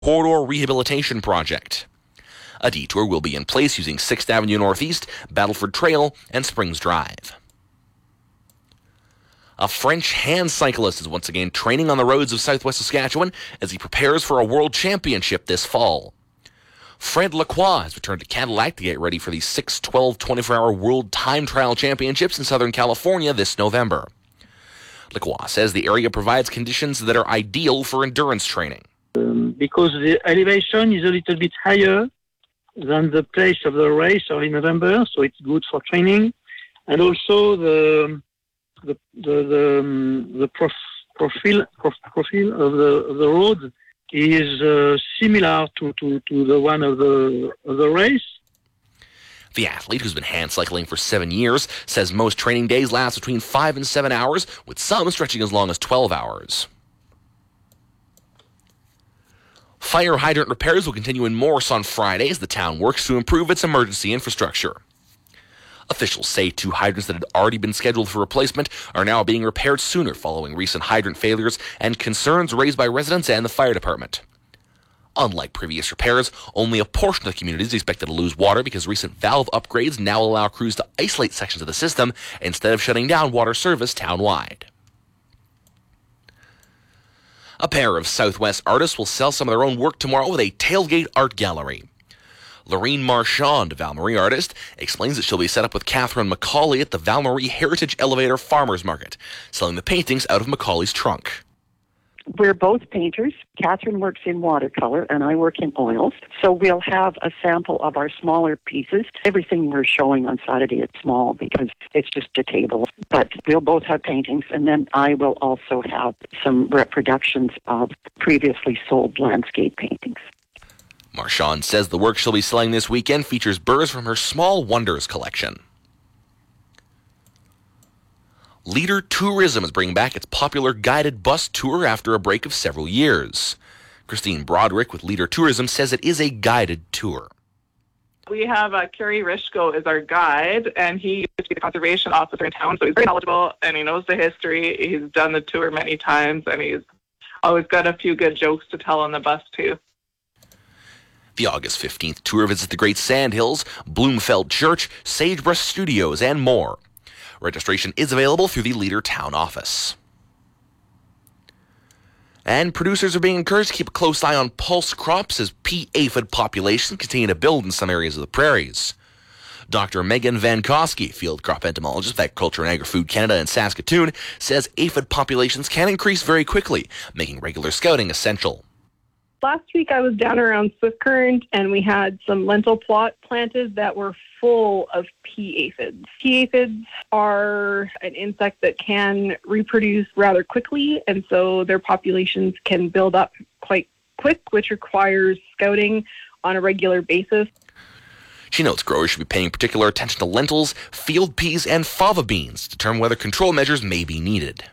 Corridor Rehabilitation Project. A detour will be in place using 6th Avenue Northeast, Battleford Trail, and Springs Drive. A French hand cyclist is once again training on the roads of southwest Saskatchewan as he prepares for a world championship this fall. Fred Lacroix has returned to Cadillac to get ready for the 6-12 24-hour World Time Trial Championships in Southern California this November. Lacroix says the area provides conditions that are ideal for endurance training. Because the elevation is a little bit higher than the place of the race early November, so it's good for training. And also the profile of the road is similar to the one of the race. The athlete, who's been hand cycling for 7 years, says most training days last between 5 and 7 hours, with some stretching as long as 12 hours. Fire hydrant repairs will continue in Morse on Friday as the town works to improve its emergency infrastructure. Officials say 2 hydrants that had already been scheduled for replacement are now being repaired sooner following recent hydrant failures and concerns raised by residents and the fire department. Unlike previous repairs, only a portion of the community is expected to lose water because recent valve upgrades now allow crews to isolate sections of the system instead of shutting down water service town-wide. A pair of Southwest artists will sell some of their own work tomorrow with a tailgate art gallery. Lorene Marchand, a Val-Marie artist, explains that she'll be set up with Catherine Macaulay at the Val-Marie Heritage Elevator Farmers Market, selling the paintings out of Macaulay's trunk. We're both painters. Catherine works in watercolor and I work in oils. So we'll have a sample of our smaller pieces. Everything we're showing on Saturday is small because it's just a table. But we'll both have paintings, and then I will also have some reproductions of previously sold landscape paintings. Marchand says the work she'll be selling this weekend features birds from her Small Wonders collection. Leader Tourism is bringing back its popular guided bus tour after a break of several years. Christine Broderick with Leader Tourism says it is a guided tour. We have Kerry Rishko as our guide, and he used to be the conservation officer in town, so he's very knowledgeable, and he knows the history. He's done the tour many times, and he's always got a few good jokes to tell on the bus, too. The August 15th tour visits the Great Sandhills, Bloomfeld Church, Sagebrush Studios, and more. Registration is available through the Leader Town office. And producers are being encouraged to keep a close eye on pulse crops as pea aphid populations continue to build in some areas of the prairies. Dr. Megan Van Koski, field crop entomologist at Agriculture and Agri-Food Canada in Saskatoon, says aphid populations can increase very quickly, making regular scouting essential. Last week I was down around Swift Current and we had some lentil plot planted that were full of pea aphids. Pea aphids are an insect that can reproduce rather quickly, and so their populations can build up quite quick, which requires scouting on a regular basis. She notes growers should be paying particular attention to lentils, field peas, and fava beans to determine whether control measures may be needed.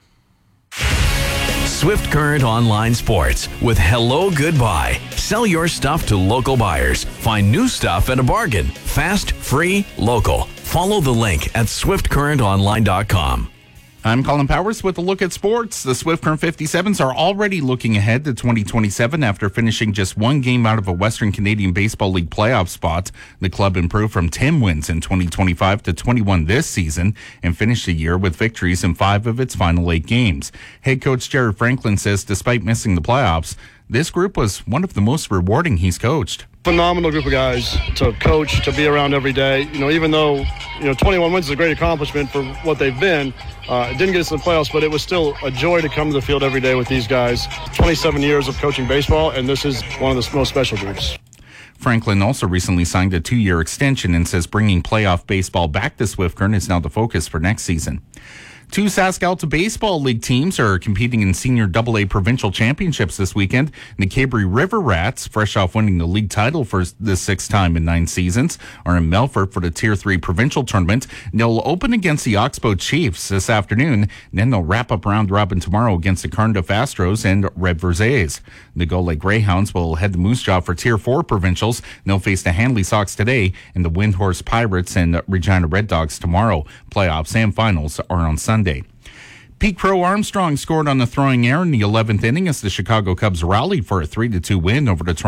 Swift Current Online Sports with Hello Goodbye. Sell your stuff to local buyers. Find new stuff at a bargain. Fast, free, local. Follow the link at swiftcurrentonline.com. I'm Colin Powers with a look at sports. The Swift Current 57s are already looking ahead to 2027 after finishing just one game out of a Western Canadian Baseball League playoff spot. The club improved from 10 wins in 2025 to 21 this season and finished the year with victories in 5 of its final 8 games. Head coach Jerry Franklin says despite missing the playoffs, this group was one of the most rewarding he's coached. Phenomenal group of guys to coach, to be around every day. Even though 21 wins is a great accomplishment for what they've been. It didn't get us to the playoffs, but it was still a joy to come to the field every day with these guys. 27 years of coaching baseball, and this is one of the most special groups. Franklin also recently signed a 2-year extension and says bringing playoff baseball back to Swift Current is now the focus for next season. 2 Sask-Alta Baseball League teams are competing in Senior AA Provincial Championships this weekend. The Cabre River Rats, fresh off winning the league title for the 6th time in 9 seasons, are in Melfort for the Tier 3 Provincial Tournament. They'll open against the Oxbow Chiefs this afternoon. Then they'll wrap up round robin tomorrow against the Cardiff Astros and Red Versailles. The Gull Lake Greyhounds will head to Moose Jaw for Tier 4 Provincials. They'll face the Handley Sox today and the Windhorse Pirates and Regina Red Dogs tomorrow. Playoffs and finals are on Sunday. Pete Crow Armstrong scored on the throwing air in the 11th inning as the Chicago Cubs rallied for a 3-2 win over the